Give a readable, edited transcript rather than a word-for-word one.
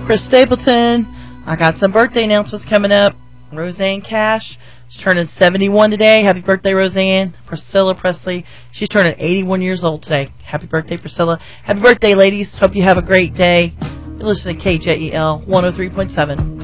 Chris Stapleton. I got some birthday announcements coming up. Roseanne Cash. She's turning 71 today. Happy birthday, Roseanne. Priscilla Presley. She's turning 81 years old today. Happy birthday, Priscilla. Happy birthday, ladies. Hope you have a great day. You're listening to KJEL 103.7.